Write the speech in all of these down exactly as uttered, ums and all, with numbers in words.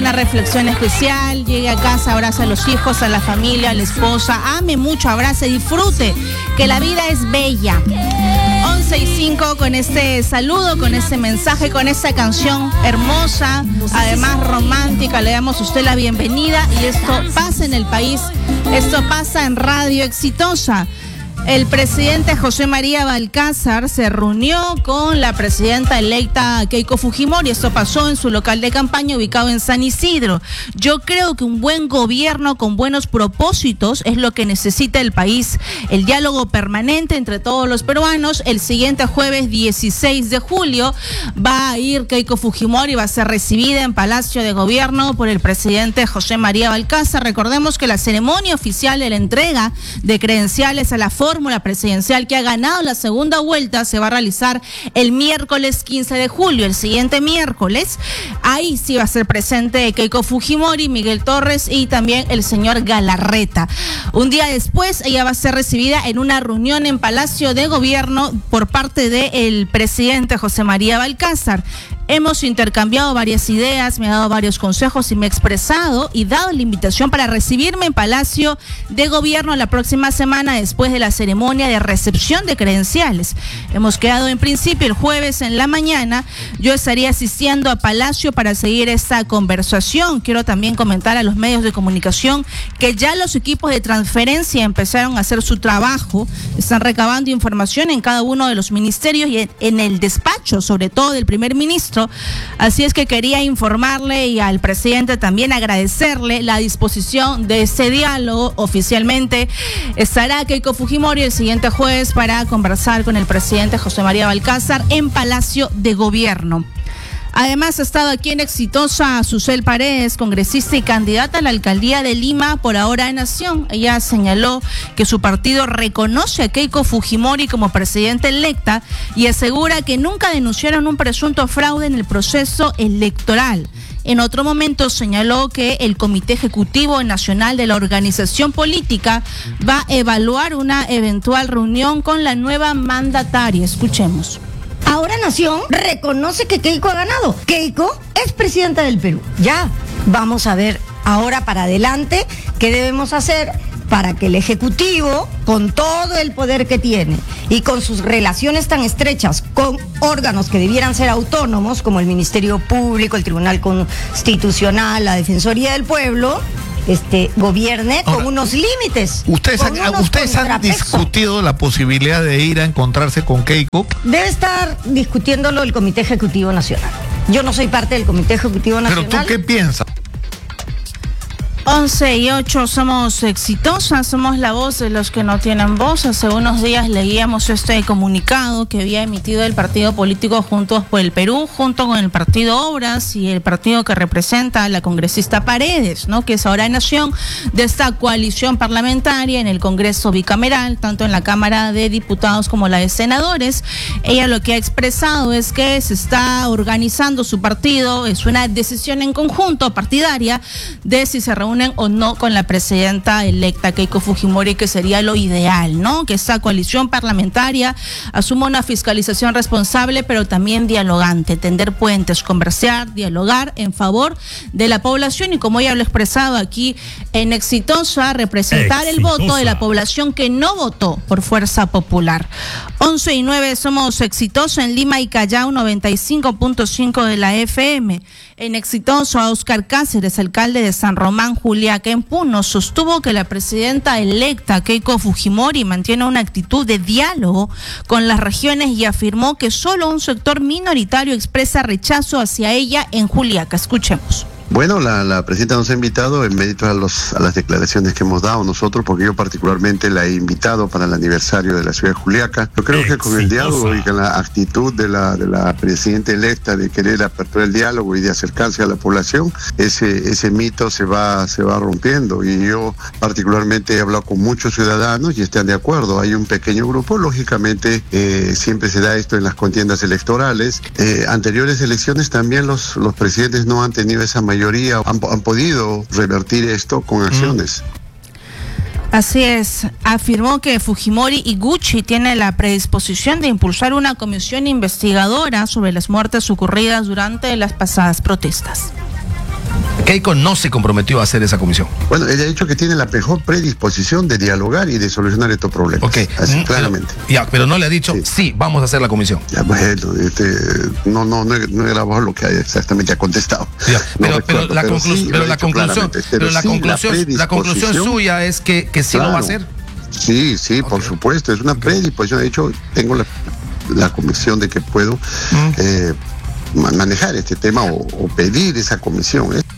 una reflexión especial. Llegue a casa, abraza a los hijos, a la familia, a la esposa. Ame mucho, abrace, disfrute, que la vida es bella. once y cinco con este saludo, con este mensaje, con esta canción hermosa, además romántica. Le damos a usted la bienvenida y esto pasa en el país, esto pasa en Radio Exitosa. El presidente José María Balcázar se reunió con la presidenta electa Keiko Fujimori. Esto pasó en su local de campaña ubicado en San Isidro. Yo creo que un buen gobierno con buenos propósitos es lo que necesita el país. El diálogo permanente entre todos los peruanos. El siguiente jueves dieciséis de julio va a ir Keiko Fujimori, va a ser recibida en Palacio de Gobierno por el presidente José María Balcázar. Recordemos que la ceremonia oficial de la entrega de credenciales a la fórmula presidencial que ha ganado la segunda vuelta se va a realizar el miércoles quince de julio, el siguiente miércoles. Ahí sí va a ser presente Keiko Fujimori, Miguel Torres y también el señor Galarreta. Un día después ella va a ser recibida en una reunión en Palacio de Gobierno por parte del presidente José María Balcázar. Hemos intercambiado varias ideas, me ha dado varios consejos y me he expresado y dado la invitación para recibirme en Palacio de Gobierno la próxima semana después de la ceremonia de recepción de credenciales. Hemos quedado en principio el jueves en la mañana. Yo estaría asistiendo a Palacio para seguir esta conversación. Quiero también comentar a los medios de comunicación que ya los equipos de transferencia empezaron a hacer su trabajo. Están recabando información en cada uno de los ministerios y en, en el despacho, sobre todo del primer ministro. Así es que quería informarle y al presidente también agradecerle la disposición de ese diálogo. Oficialmente estará Keiko Fujimori el siguiente jueves para conversar con el presidente José María Balcázar en Palacio de Gobierno. Además ha estado aquí en Exitosa Susel Paredes, congresista y candidata a la alcaldía de Lima por Ahora Nación. Ella señaló que su partido reconoce a Keiko Fujimori como presidenta electa y asegura que nunca denunciaron un presunto fraude en el proceso electoral. En otro momento señaló que el Comité Ejecutivo Nacional de la organización política va a evaluar una eventual reunión con la nueva mandataria. Escuchemos. Ahora Nación reconoce que Keiko ha ganado. Keiko es presidenta del Perú. Ya, vamos a ver ahora para adelante qué debemos hacer para que el Ejecutivo, con todo el poder que tiene y con sus relaciones tan estrechas con órganos que debieran ser autónomos, como el Ministerio Público, el Tribunal Constitucional, la Defensoría del Pueblo, Este, gobierne Ahora, con unos límites. ¿Ustedes, han, unos ¿ustedes han discutido la posibilidad de ir a encontrarse con Keiko? Debe estar discutiéndolo el Comité Ejecutivo Nacional. Yo no soy parte del Comité Ejecutivo Nacional. ¿Pero tú qué piensas? once y ocho, somos exitosas, somos la voz de los que no tienen voz. Hace unos días leíamos este comunicado que había emitido el partido político Juntos por el Perú, junto con el partido Obras y el partido que representa a la congresista Paredes, ¿no? Que es Ahora Nación, de esta coalición parlamentaria en el Congreso bicameral, tanto en la Cámara de Diputados como la de Senadores. Ella lo que ha expresado es que se está organizando su partido, es una decisión en conjunto partidaria de si se reúne o no con la presidenta electa Keiko Fujimori, que sería lo ideal, ¿no? Que esta coalición parlamentaria asuma una fiscalización responsable, pero también dialogante, tender puentes, conversar, dialogar en favor de la población y, como ella lo ha expresado aquí en Exitosa, representar Exitosa. El voto de la población que no votó por Fuerza Popular. once y nueve, somos Exitosa en Lima y Callao, noventa y cinco punto cinco de la F M. En Exitosa, Óscar Cáceres, alcalde de San Román, Juliaca, en Puno, sostuvo que la presidenta electa Keiko Fujimori mantiene una actitud de diálogo con las regiones y afirmó que solo un sector minoritario expresa rechazo hacia ella en Juliaca. Escuchemos. Bueno, la, la presidenta nos ha invitado en mérito a, los, a las declaraciones que hemos dado nosotros, porque yo particularmente la he invitado para el aniversario de la ciudad de Juliaca. Yo creo que con el diálogo y con la actitud de la, de la presidenta electa de querer aperturar el diálogo y de acercarse a la población, ese, ese mito se va, se va rompiendo. Y yo particularmente he hablado con muchos ciudadanos y están de acuerdo. Hay un pequeño grupo, lógicamente eh, siempre se da esto en las contiendas electorales. Eh, anteriores elecciones también los, los presidentes no han tenido esa mayoría. mayoría han, han podido revertir esto con acciones. Así es, afirmó que Fujimori y Gucci tienen la predisposición de impulsar una comisión investigadora sobre las muertes ocurridas durante las pasadas protestas. Keiko no se comprometió a hacer esa comisión. Bueno, ella ha dicho que tiene la mejor predisposición de dialogar y de solucionar estos problemas. Ok, así, mm, claramente. Pero, ya, pero no le ha dicho, sí, sí vamos a hacer la comisión. Ya, bueno, este, no, no, no, he, no he grabado lo que exactamente ha contestado. Ya, pero, no pero, recuerdo, la pero conclu sí, pero la conclusión, pero pero la sí, conclusión, la, la conclusión suya es que, que sí claro, lo va a hacer. Sí, sí, okay. Por supuesto, es una predisposición. De hecho, tengo la, la convicción de que puedo mm. eh, manejar este tema o, o pedir esa comisión. ¿eh?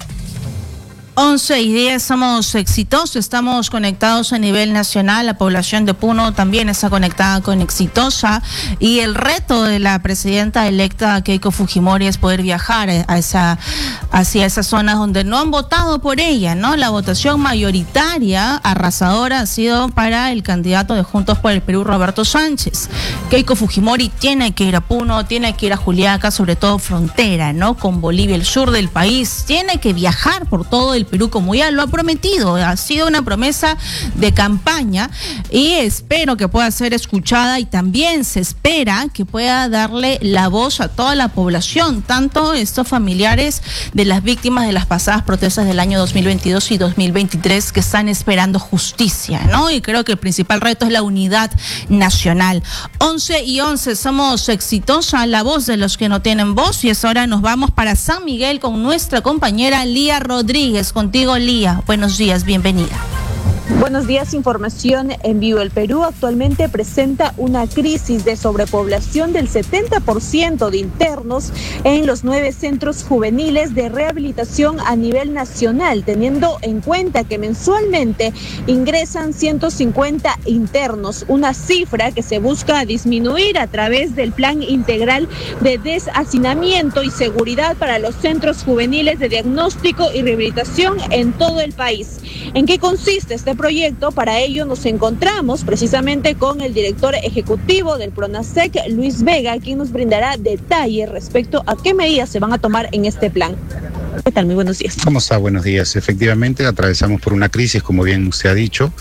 once y diez, somos exitosos, estamos conectados a nivel nacional, la población de Puno también está conectada con Exitosa y el reto de la presidenta electa Keiko Fujimori es poder viajar a esa, hacia esas zonas donde no han votado por ella, ¿no? La votación mayoritaria, arrasadora, ha sido para el candidato de Juntos por el Perú, Roberto Sánchez. Keiko Fujimori tiene que ir a Puno, tiene que ir a Juliaca, sobre todo frontera, ¿no? Con Bolivia, el sur del país, tiene que viajar por todo el Perú como ya lo ha prometido, ha sido una promesa de campaña y espero que pueda ser escuchada y también se espera que pueda darle la voz a toda la población, tanto estos familiares de las víctimas de las pasadas protestas del año dos mil veintidós y dos mil veintitrés que están esperando justicia, ¿no? Y creo que el principal reto es la unidad nacional. once y once, somos Exitosa, la voz de los que no tienen voz, y es ahora nos vamos para San Miguel con nuestra compañera Lía Rodríguez. Contigo, Lía. Buenos días, bienvenida. Buenos días, información en vivo. El Perú actualmente presenta una crisis de sobrepoblación del setenta por ciento de internos en los nueve centros juveniles de rehabilitación a nivel nacional, teniendo en cuenta que mensualmente ingresan ciento cincuenta internos, una cifra que se busca disminuir a través del Plan Integral de Deshacinamiento y Seguridad para los centros juveniles de diagnóstico y rehabilitación en todo el país. ¿En qué consiste este proyecto? Para ello nos encontramos precisamente con el director ejecutivo del PRONASEC, Luis Vega, quien nos brindará detalles respecto a qué medidas se van a tomar en este plan. ¿Qué tal? Muy buenos días. ¿Cómo está? Buenos días. Efectivamente, atravesamos por una crisis, como bien usted ha dicho.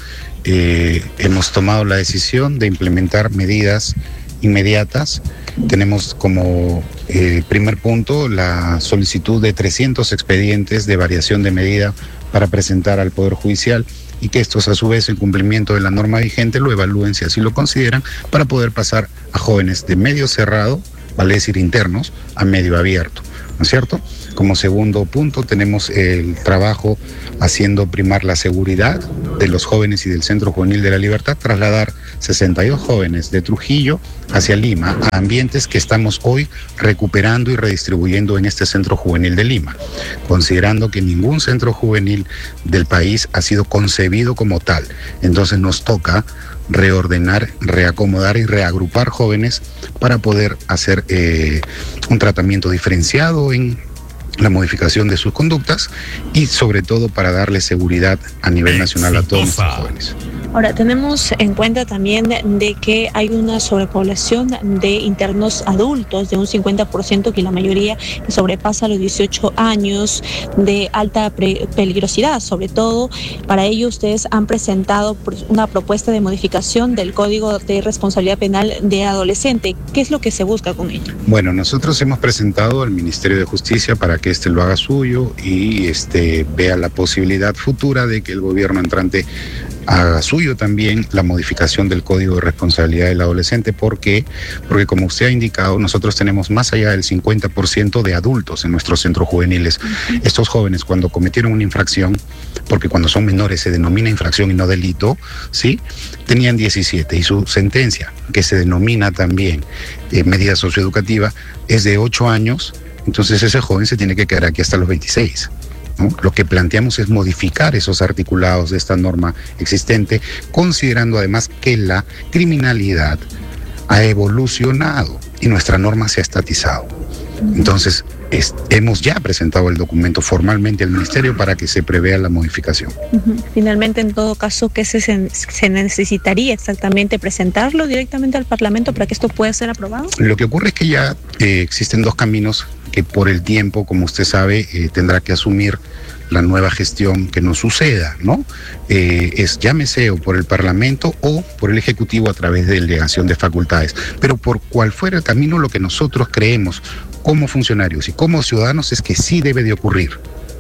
Eh, hemos tomado la decisión de implementar medidas inmediatas. Tenemos como eh, primer punto la solicitud de trescientos expedientes de variación de medida para presentar al Poder Judicial y que estos, a su vez, en cumplimiento de la norma vigente, lo evalúen si así lo consideran, para poder pasar a jóvenes de medio cerrado, vale decir internos, a medio abierto, ¿no es cierto? Como segundo punto tenemos el trabajo haciendo primar la seguridad de los jóvenes y del Centro Juvenil de la Libertad, trasladar sesenta y dos jóvenes de Trujillo hacia Lima, a ambientes que estamos hoy recuperando y redistribuyendo en este Centro Juvenil de Lima, considerando que ningún centro juvenil del país ha sido concebido como tal. Entonces nos toca reordenar, reacomodar y reagrupar jóvenes para poder hacer eh, un tratamiento diferenciado en la modificación de sus conductas y sobre todo para darle seguridad a nivel nacional a todos nuestros jóvenes. Ahora, tenemos en cuenta también de que hay una sobrepoblación de internos adultos de un cincuenta por ciento, que la mayoría sobrepasa los dieciocho años, de alta peligrosidad. Sobre todo, para ello ustedes han presentado una propuesta de modificación del Código de Responsabilidad Penal de Adolescente. ¿Qué es lo que se busca con ello? Bueno, nosotros hemos presentado al Ministerio de Justicia para que este lo haga suyo y este vea la posibilidad futura de que el gobierno entrante haga suyo también la modificación del Código de Responsabilidad del Adolescente. ¿Por qué? Porque, como usted ha indicado, nosotros tenemos más allá del cincuenta por ciento de adultos en nuestros centros juveniles. Uh-huh. Estos jóvenes, cuando cometieron una infracción, porque cuando son menores se denomina infracción y no delito, ¿sí? Tenían diecisiete y su sentencia, que se denomina también eh, medida socioeducativa, es de ocho años. Entonces ese joven se tiene que quedar aquí hasta los veintiséis. ¿No? Lo que planteamos es modificar esos articulados de esta norma existente, considerando además que la criminalidad ha evolucionado y nuestra norma se ha estatizado. Entonces, es, hemos ya presentado el documento formalmente al Ministerio para que se prevea la modificación. Uh-huh. Finalmente, en todo caso, ¿qué se, se necesitaría exactamente? ¿Presentarlo directamente al Parlamento para que esto pueda ser aprobado? Lo que ocurre es que ya eh, existen dos caminos que por el tiempo, como usted sabe, eh, tendrá que asumir la nueva gestión que nos suceda, ¿no? Eh, es llámese o por el Parlamento o por el Ejecutivo a través de delegación de facultades. Pero por cual fuera el camino, lo que nosotros creemos como funcionarios y como ciudadanos es que sí debe de ocurrir,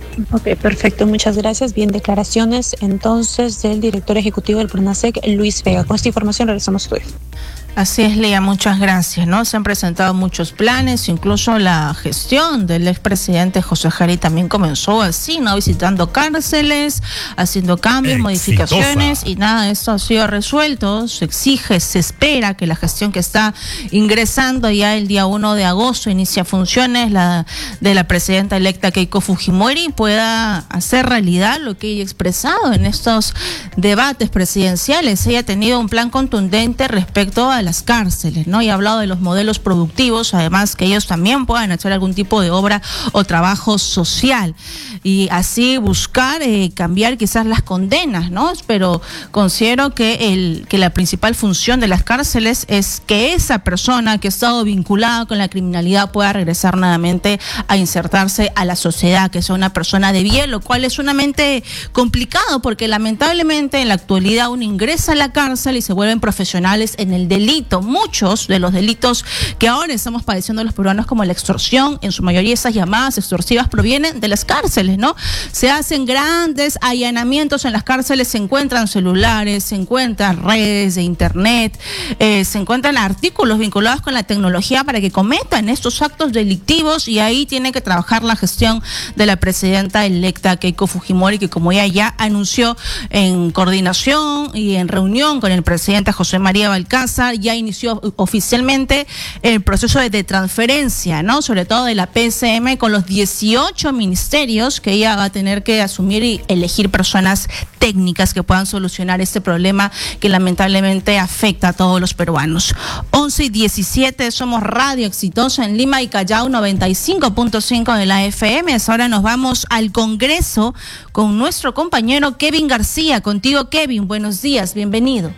Ok, perfecto, muchas gracias. Bien, declaraciones entonces del director ejecutivo del PRONASEC, Luis Vega. Con esta información regresamos a estudio. Así es, Lía, muchas gracias, ¿no? Se han presentado muchos planes, incluso la gestión del expresidente José Gerí también comenzó así, ¿no? Visitando cárceles, haciendo cambios, Exitosa. modificaciones, y nada de eso ha sido resuelto. Se exige, se espera que la gestión que está ingresando ya el día uno de agosto, inicia funciones, la de la presidenta electa Keiko Fujimori, pueda hacer realidad lo que ella ha expresado en estos debates presidenciales. Ella ha tenido un plan contundente respecto a las cárceles, ¿no? Y ha hablado de los modelos productivos, además que ellos también puedan hacer algún tipo de obra o trabajo social y así buscar eh, cambiar quizás las condenas, ¿no? Pero considero que el que la principal función de las cárceles es que esa persona que ha estado vinculada con la criminalidad pueda regresar nuevamente a insertarse a la sociedad, que sea una persona de bien, lo cual es sumamente complicado porque lamentablemente en la actualidad uno ingresa a la cárcel y se vuelven profesionales en el delito. Muchos de los delitos que ahora estamos padeciendo los peruanos, como la extorsión, en su mayoría esas llamadas extorsivas provienen de las cárceles, ¿no? Se hacen grandes allanamientos en las cárceles, se encuentran celulares, se encuentran redes de internet, eh, se encuentran artículos vinculados con la tecnología para que cometan estos actos delictivos, y ahí tiene que trabajar la gestión de la presidenta electa Keiko Fujimori, que como ella ya anunció en coordinación y en reunión con el presidente José María Balcázar, ya inició oficialmente el proceso de, de transferencia, ¿no? Sobre todo de la P S M, con los dieciocho ministerios que ella va a tener que asumir y elegir personas técnicas que puedan solucionar este problema que lamentablemente afecta a todos los peruanos. once y diecisiete, somos Radio Exitosa en Lima y Callao, noventa y cinco punto cinco de la F M. Ahora nos vamos al Congreso con nuestro compañero Kevin García. Contigo, Kevin, buenos días, bienvenido.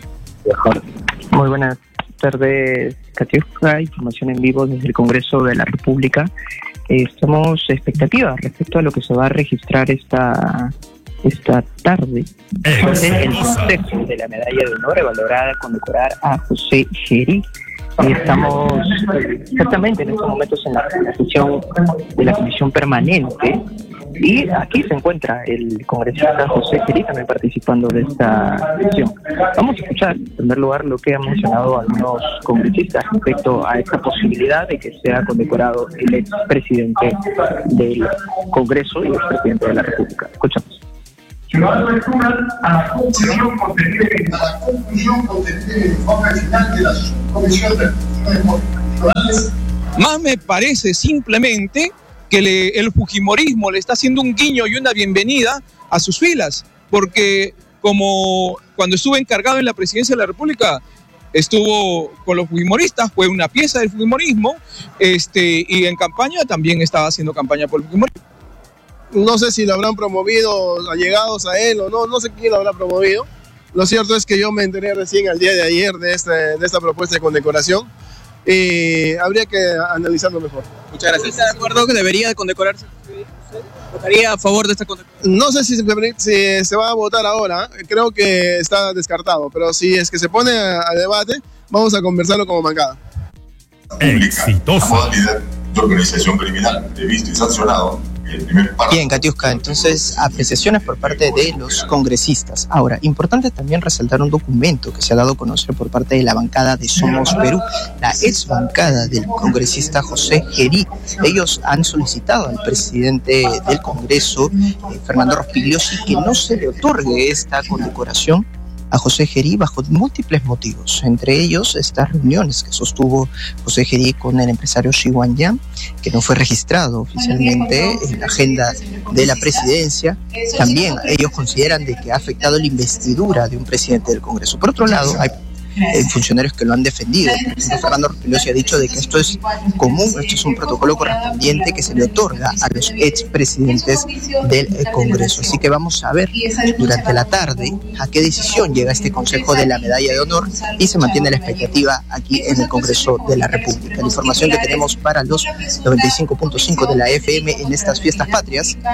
Muy buenas tardes, Catiusca. Información en vivo desde el Congreso de la República. Eh, estamos expectativas respecto a lo que se va a registrar esta esta tarde. Entonces, el Consejo de la Medalla de Honor valorada condecorar a José Gerí. Y estamos exactamente en estos momentos en la, en la sesión de la Comisión Permanente. Y aquí se encuentra el congresista José Gerí también participando de esta sesión. Vamos a escuchar, en primer lugar, lo que han mencionado algunos congresistas respecto a esta posibilidad de que sea condecorado el expresidente del Congreso y el expresidente de la República. Escuchamos. Que va a recurrir a la conclusión contenida en la conclusión contenida en el informe final de la Comisión de Funciones Electorales. Más me parece simplemente que le, el fujimorismo le está haciendo un guiño y una bienvenida a sus filas, porque como cuando estuvo encargado en la presidencia de la República, estuvo con los fujimoristas, fue una pieza del fujimorismo, este, y en campaña también estaba haciendo campaña por el fujimorismo. No sé si lo habrán promovido allegados a él o no, no sé quién lo habrá promovido. Lo cierto es que yo me enteré recién al día de ayer de, este, de esta propuesta de condecoración y habría que analizarlo mejor. Muchas gracias. ¿Está de acuerdo que debería de condecorarse? ¿Votaría a favor de esta condecoración? No sé si se, si se va a votar ahora, creo que está descartado, pero si es que se pone a, a debate, vamos a conversarlo como bancada. Exitosa. La modalidad de organización criminal, previsto y sancionado. Bien, Catiusca, entonces apreciaciones por parte de los congresistas. Ahora, importante también resaltar un documento que se ha dado a conocer por parte de la bancada de Somos Perú, la ex bancada del congresista José Gerí. Ellos han solicitado al presidente del Congreso, eh, Fernando Rospigliosi, que no se le otorgue esta condecoración a José Gerí bajo múltiples motivos, entre ellos estas reuniones que sostuvo José Gerí con el empresario Xi Guangyan, que no fue registrado oficialmente en la agenda de la presidencia. También ellos consideran de que ha afectado la investidura de un presidente del Congreso. Por otro lado, hay Eh, funcionarios que lo han defendido. Por ejemplo, Fernando Rospigliosi ha dicho de que esto es común, esto es un protocolo correspondiente que se le otorga a los expresidentes del eh, Congreso. Así que vamos a ver durante la tarde a qué decisión llega este Consejo de la Medalla de Honor y se mantiene la expectativa aquí en el Congreso de la República. La información que tenemos para los noventa y cinco punto cinco de la F M en estas fiestas patrias.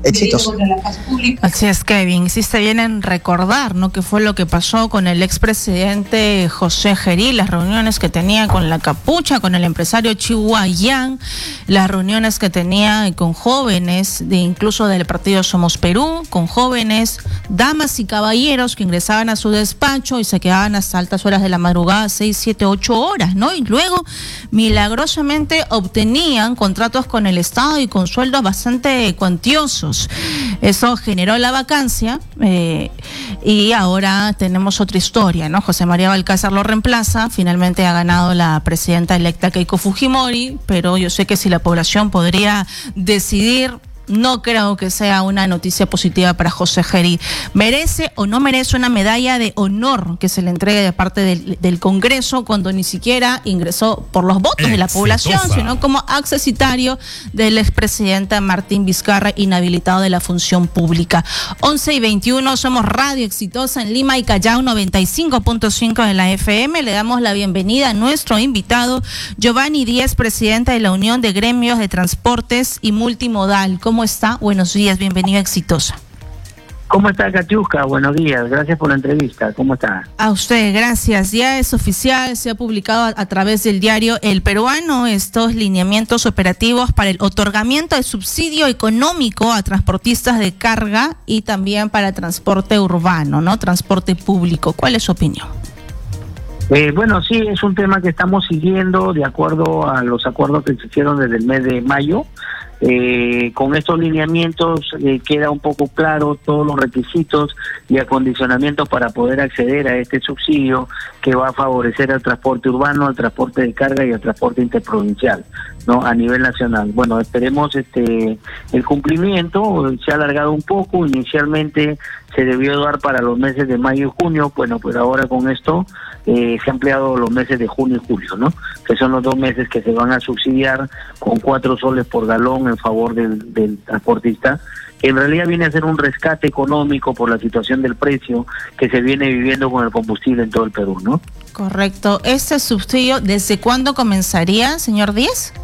exitosa. Así es, Kevin. Hiciste bien en recordar, ¿no?, qué fue lo que pasó con el expresidente José Gerí, las reuniones que tenía con la Capucha, con el empresario Chihuayán, las reuniones que tenía con jóvenes, de incluso del partido Somos Perú, con jóvenes, damas y caballeros que ingresaban a su despacho y se quedaban hasta altas horas de la madrugada, seis, siete, ocho horas, ¿no? Y luego, milagrosamente, obtenían contratos con el Estado y con sueldos bastante cuantiosos. Eso generó la vacancia eh, y ahora tenemos otra historia, ¿no? José María Balcázar lo reemplaza, finalmente ha ganado la presidenta electa Keiko Fujimori, pero yo sé que si la población podría decidir, no creo que sea una noticia positiva para José Gerí. ¿Merece o no merece una medalla de honor que se le entregue de parte del, del Congreso cuando ni siquiera ingresó por los votos de la población, sino como accesitario del expresidente Martín Vizcarra, inhabilitado de la función pública? once y veintiuno, somos Radio Exitosa en Lima y Callao, noventa y cinco punto cinco de la F M. Le damos la bienvenida a nuestro invitado, Giovanni Díez, presidente de la Unión de Gremios de Transportes y Multimodal. ¿Cómo está? Buenos días, bienvenido a Exitosa. ¿Cómo está, Katiuska? Buenos días, gracias por la entrevista. ¿Cómo está? A usted, gracias. Ya es oficial, se ha publicado a, a través del diario El Peruano estos lineamientos operativos para el otorgamiento de subsidio económico a transportistas de carga y también para transporte urbano, ¿no? Transporte público. ¿Cuál es su opinión? Eh, bueno, sí, es un tema que estamos siguiendo de acuerdo a los acuerdos que se hicieron desde el mes de mayo. Eh, con estos lineamientos eh, queda un poco claro todos los requisitos y acondicionamientos para poder acceder a este subsidio que va a favorecer al transporte urbano, al transporte de carga y al transporte interprovincial, ¿no?, a nivel nacional. Bueno, esperemos este el cumplimiento. Se ha alargado un poco, inicialmente se debió dar para los meses de mayo y junio, bueno, pues ahora con esto eh, se ha ampliado los meses de junio y julio, ¿no?, que son los dos meses que se van a subsidiar con cuatro soles por galón en favor del, del transportista, que en realidad viene a ser un rescate económico por la situación del precio que se viene viviendo con el combustible en todo el Perú, ¿no? Correcto. ¿Este subsidio desde cuándo comenzaría, señor Díez?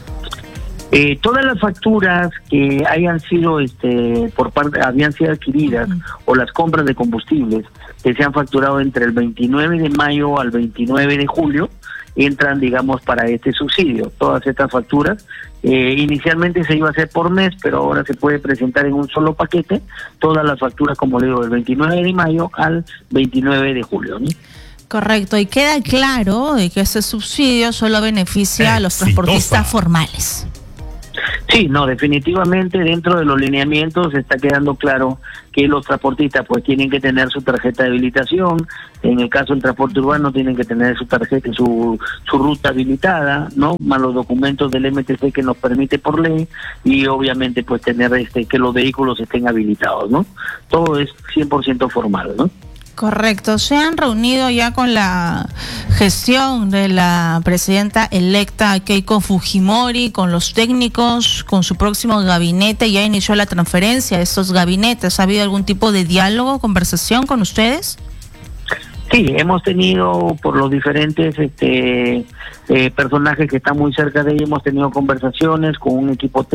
Eh, todas las facturas que hayan sido este por parte habían sido adquiridas uh-huh. o las compras de combustibles que se han facturado entre el veintinueve de mayo al veintinueve de julio entran, digamos, para este subsidio. Todas estas facturas eh, inicialmente se iba a hacer por mes, pero ahora se puede presentar en un solo paquete todas las facturas, como le digo, del veintinueve de mayo al veintinueve de julio, ¿no? Correcto, y queda claro de que ese subsidio solo beneficia eh, a los transportistas formales. Sí, no, definitivamente dentro de los lineamientos está quedando claro que los transportistas pues tienen que tener su tarjeta de habilitación. En el caso del transporte urbano tienen que tener su tarjeta, su su ruta habilitada, ¿no?, más los documentos del M T C que nos permite por ley, y obviamente pues tener este que los vehículos estén habilitados, ¿no? Todo es cien por ciento formal, ¿no? Correcto. ¿Se han reunido ya con la gestión de la presidenta electa Keiko Fujimori, con los técnicos, con su próximo gabinete? ¿Ya inició la transferencia de estos gabinetes? ¿Ha habido algún tipo de diálogo, conversación con ustedes? Sí, hemos tenido por los diferentes este eh, personajes que están muy cerca de ella, hemos tenido conversaciones con un equipo técnico